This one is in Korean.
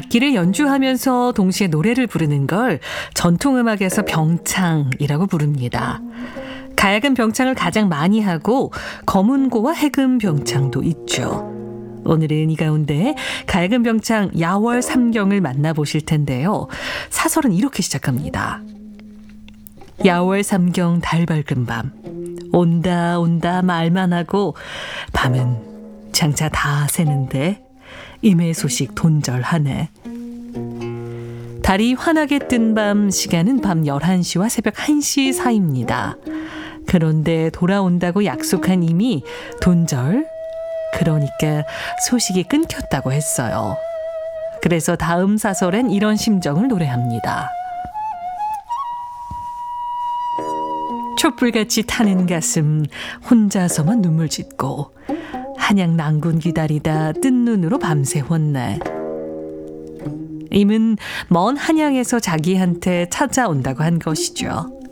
악기를 연주하면서 동시에 노래를 부르는 걸 전통음악에서 병창이라고 부릅니다. 가야금 병창을 가장 많이 하고 검은고와 해금 병창도 있죠. 오늘은 이 가운데 가야금 병창 야월 삼경을 만나보실 텐데요. 사설은 이렇게 시작합니다. 야월 삼경 달 밝은 밤 온다 온다 말만 하고 밤은 장차 다 새는데 임의 소식 돈절하네. 달이 환하게 뜬 밤 시간은 밤 11시와 새벽 1시 사이입니다. 그런데 돌아온다고 약속한 임이 돈절, 그러니까 소식이 끊겼다고 했어요. 그래서 다음 사설엔 이런 심정을 노래합니다. 촛불같이 타는 가슴 혼자서만 눈물 짓고 한양 낭군 기다리다 뜬 눈으로 밤새 혼내. 임은 먼 한양에서 자기한테 찾아온다고 한 것이죠.